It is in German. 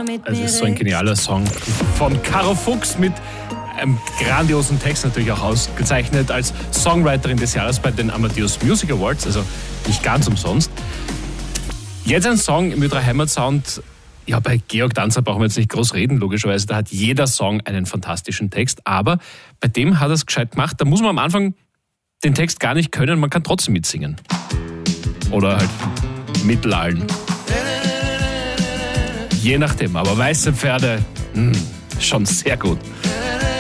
Also es ist so ein genialer Song von Caro Fuchs mit einem grandiosen Text, natürlich auch ausgezeichnet als Songwriterin des Jahres bei den Amadeus Music Awards, also nicht ganz umsonst. Jetzt ein Song im Ö3 Heimatsound. Ja, bei Georg Danzer brauchen wir jetzt nicht groß reden, logischerweise, da hat jeder Song einen fantastischen Text, aber bei dem hat er es gescheit gemacht, da muss man am Anfang den Text gar nicht können, man kann trotzdem mitsingen. Oder halt mitlallen. Je nachdem, aber weiße Pferde, schon sehr gut.